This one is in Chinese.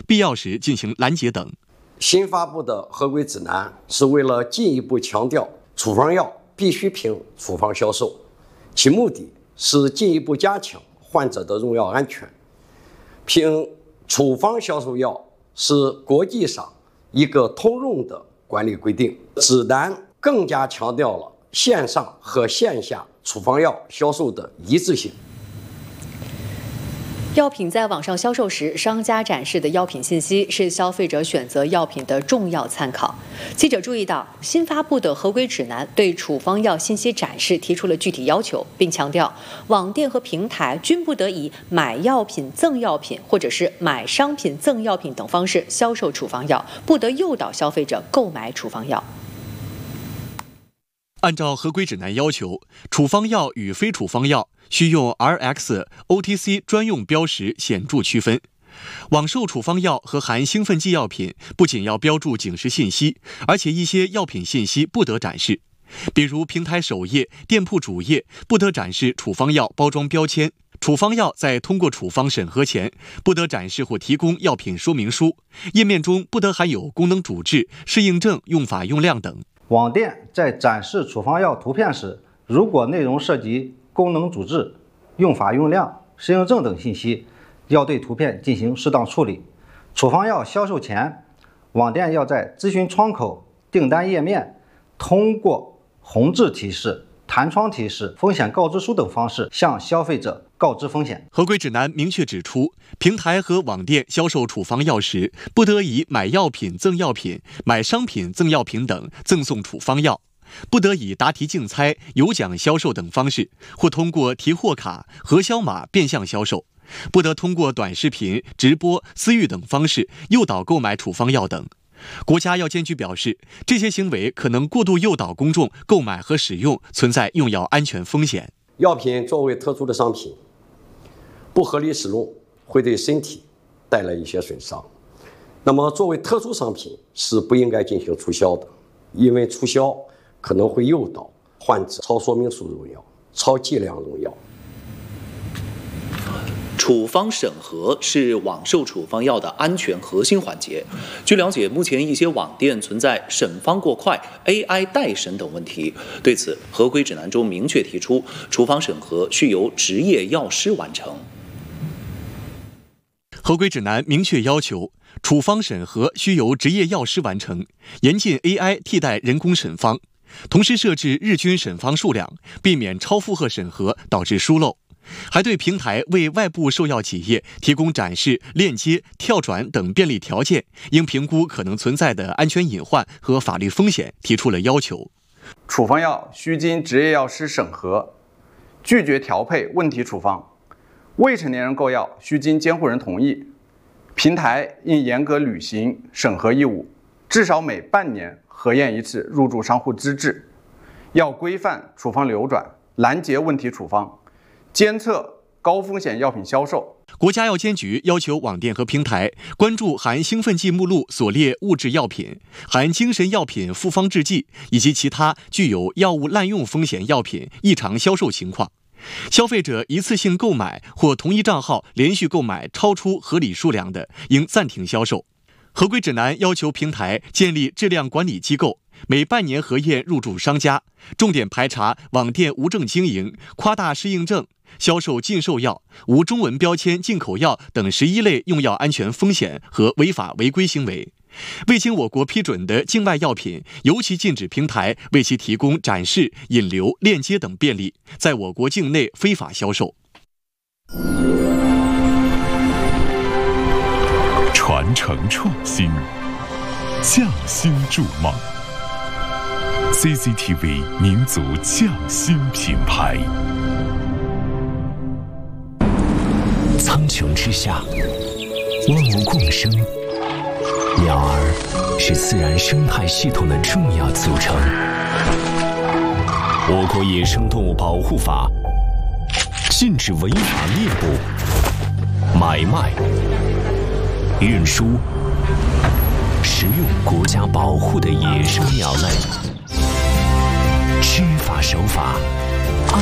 必要时进行拦截等。 新发布的合规指南是为了进一步强调处方药必须凭处方销售，其目的是进一步加强患者的用药安全。凭处方销售药是国际上一个通用的管理规定，指南更加强调了线上和线下处方药销售的一致性。 药品在网上销售时，商家展示的药品信息是消费者选择药品的重要参考。记者注意到，新发布的合规指南对处方药信息展示提出了具体要求，并强调网店和平台均不得以买药品赠药品或者是买商品赠药品等方式销售处方药，不得诱导消费者购买处方药。 按照合规指南要求，处方药与非处方药需用 RX、OTC 专用标识显著区分。网售处方药和含兴奋剂药品不仅要标注警示信息，而且一些药品信息不得展示，比如平台首页、店铺主页不得展示处方药包装标签。处方药在通过处方审核前，不得展示或提供药品说明书，页面中不得含有功能主治、适应症、用法用量等。 网店在展示处方药图片时，如果内容涉及功能主治、用法用量、适应症等信息，要对图片进行适当处理。处方药销售前，网店要在咨询窗口、订单页面通过红字提示、弹窗提示、风险告知书等方式向消费者告知风险。 合规指南明确指出，平台和网店销售处方药时，不得以买药品赠药品、买商品赠药品等赠送处方药，不得以答题竞猜、有奖销售等方式，或通过提货卡、核销码变相销售，不得通过短视频、直播、私域等方式诱导购买处方药等。国家药监局表示，这些行为可能过度诱导公众购买和使用，存在用药安全风险。 药品作为特殊的商品，不合理使用会对身体带来一些损伤。那么作为特殊商品是不应该进行促销的，因为促销可能会诱导患者超说明书用药、超剂量用药。 处方审核是网售处方药的安全核心环节。据了解，目前一些网店存在审方过快、AI 代审等问题。对此，合规指南中明确提出，处方审核需由执业药师完成。 合规指南明确要求，处方审核需由执业药师完成，严禁 AI 替代人工审方，同时设置日均审方数量，避免超负荷审核导致疏漏。还对平台为外部售药企业提供展示、链接、跳转等便利条件，应评估可能存在的安全隐患和法律风险，提出了要求。 处方药需经执业药师审核，拒绝调配问题处方。未成年人购药需经监护人同意。平台应严格履行审核义务，至少每半年核验一次入驻商户资质。要规范处方流转，拦截问题处方，监测高风险药品销售。 国家药监局要求网店和平台关注含兴奋剂目录所列物质药品、含精神药品复方制剂以及其他具有药物滥用风险药品异常销售情况。消费者一次性购买或同一账号连续购买超出合理数量的，应暂停销售。合规指南要求平台建立质量管理机构，每半年核验入驻商家，重点排查网店无证经营、夸大适应症、销售禁售药、无中文标签进口药等11类用药安全风险和违法违规行为。未经我国批准的境外药品，尤其禁止平台为其提供展示、引流、链接等便利，在我国境内非法销售。 传承创新，匠心筑梦。CCTV 民族匠心品牌。 苍穹之下，万物共生。鸟儿是自然生态系统的重要组成。我国野生动物保护法禁止违法猎捕、买卖、运输、食用国家保护的野生鸟类。知法守法，